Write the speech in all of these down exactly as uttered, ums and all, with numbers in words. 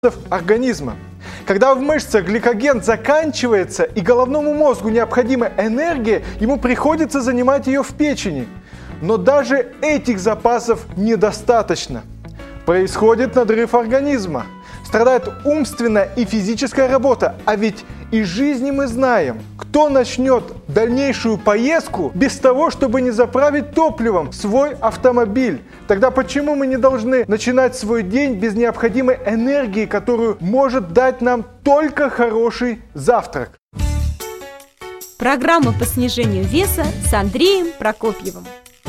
организма. Когда в мышцах гликоген заканчивается и головному мозгу необходима энергия, ему приходится занимать ее в печени. Но даже этих запасов недостаточно. Происходит надрыв организма. Страдает умственная и физическая работа. А ведь из жизни мы знаем, кто начнет дальнейшую поездку без того, чтобы не заправить топливом свой автомобиль. Тогда почему мы не должны начинать свой день без необходимой энергии, которую может дать нам только хороший завтрак? Программа по снижению веса с Андреем Прокопьевым.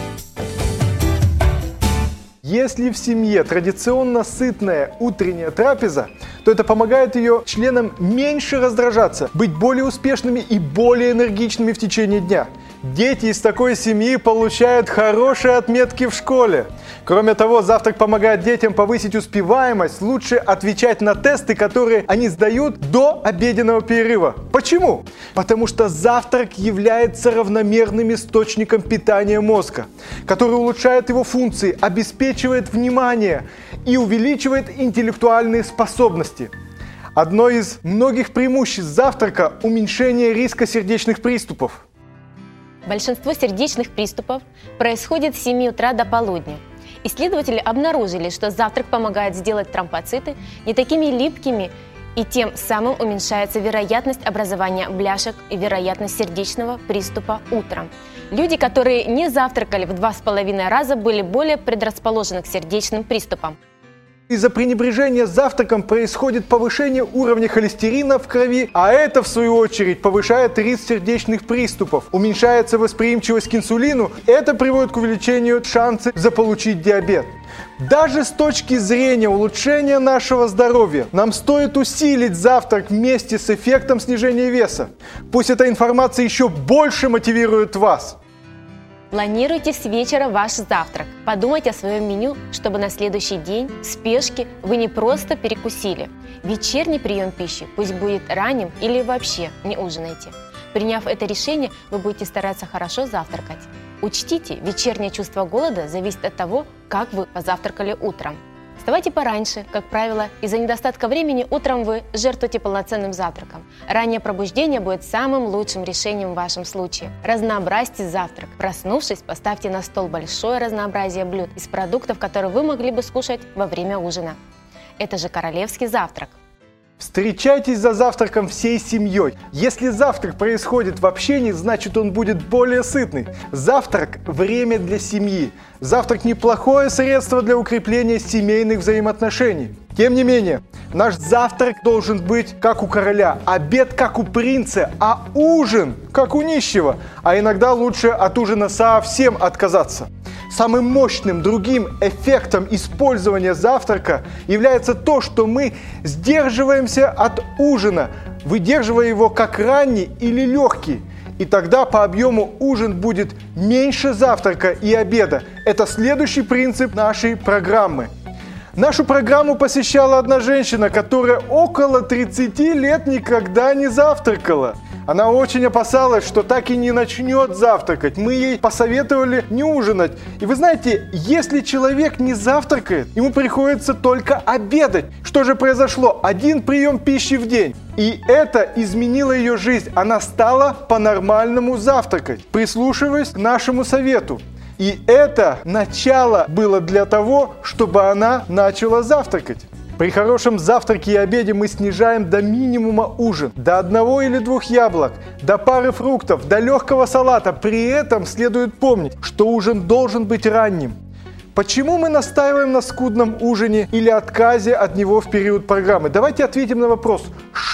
Если в семье традиционно сытная утренняя трапеза, то это помогает ее членам меньше раздражаться, быть более успешными и более энергичными в течение дня. Дети из такой семьи получают хорошие отметки в школе. Кроме того, завтрак помогает детям повысить успеваемость, лучше отвечать на тесты, которые они сдают до обеденного перерыва. Почему? Потому что завтрак является равномерным источником питания мозга, который улучшает его функции, обеспечивает внимание и увеличивает интеллектуальные способности. Одно из многих преимуществ завтрака – уменьшение риска сердечных приступов. Большинство сердечных приступов происходит с семи утра до полудня. Исследователи обнаружили, что завтрак помогает сделать тромбоциты не такими липкими, и тем самым уменьшается вероятность образования бляшек и вероятность сердечного приступа утром. Люди, которые не завтракали в два с половиной раза, были более предрасположены к сердечным приступам. Из-за пренебрежения завтраком происходит повышение уровня холестерина в крови, а это, в свою очередь, повышает риск сердечных приступов. Уменьшается восприимчивость к инсулину, это приводит к увеличению шансов заполучить диабет. Даже с точки зрения улучшения нашего здоровья, нам стоит усилить завтрак вместе с эффектом снижения веса. Пусть эта информация еще больше мотивирует вас. Планируйте с вечера ваш завтрак. Подумайте о своем меню, чтобы на следующий день в спешке вы не просто перекусили. Вечерний прием пищи пусть будет ранним или вообще не ужинайте. Приняв это решение, вы будете стараться хорошо завтракать. Учтите, вечернее чувство голода зависит от того, как вы позавтракали утром. Вставайте пораньше, как правило, из-за недостатка времени утром вы жертвуете полноценным завтраком. Раннее пробуждение будет самым лучшим решением в вашем случае. Разнообразьте завтрак. Проснувшись, поставьте на стол большое разнообразие блюд из продуктов, которые вы могли бы скушать во время ужина. Это же королевский завтрак. Встречайтесь за завтраком всей семьей. Если завтрак происходит в общении, значит он будет более сытный. Завтрак – время для семьи. Завтрак – неплохое средство для укрепления семейных взаимоотношений. Тем не менее, наш завтрак должен быть как у короля, обед как у принца, а ужин как у нищего. А иногда лучше от ужина совсем отказаться. Самым мощным другим эффектом использования завтрака является то, что мы сдерживаемся от ужина, выдерживая его как ранний или легкий. И тогда по объему ужин будет меньше завтрака и обеда. Это следующий принцип нашей программы. Нашу программу посещала одна женщина, которая около тридцати лет никогда не завтракала. Она очень опасалась, что так и не начнет завтракать. Мы ей посоветовали не ужинать. И вы знаете, если человек не завтракает, ему приходится только обедать. Что же произошло? Один прием пищи в день. И это изменило ее жизнь. Она стала по-нормальному завтракать, прислушиваясь к нашему совету. И это начало было для того, чтобы она начала завтракать. При хорошем завтраке и обеде мы снижаем до минимума ужин, до одного или двух яблок, до пары фруктов, до легкого салата. При этом следует помнить, что ужин должен быть ранним. Почему мы настаиваем на скудном ужине или отказе от него в период программы? Давайте ответим на вопрос,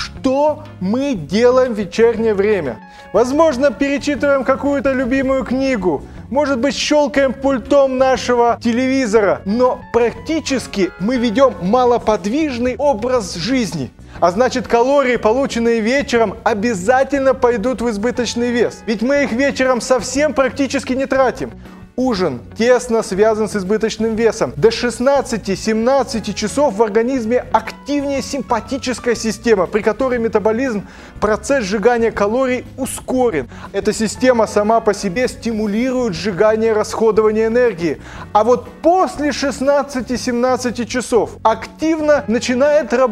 что мы делаем в вечернее время? Возможно, перечитываем какую-то любимую книгу, может быть, щелкаем пультом нашего телевизора, но практически мы ведем малоподвижный образ жизни. А значит, калории, полученные вечером, обязательно пойдут в избыточный вес. Ведь мы их вечером совсем практически не тратим. Ужин тесно связан с избыточным весом. До шестнадцати-семнадцати часов в организме активнее симпатическая система, при которой метаболизм, процесс сжигания калорий ускорен. Эта система сама по себе стимулирует сжигание расходования энергии. А вот после шестнадцати-семнадцати часов активно начинает работать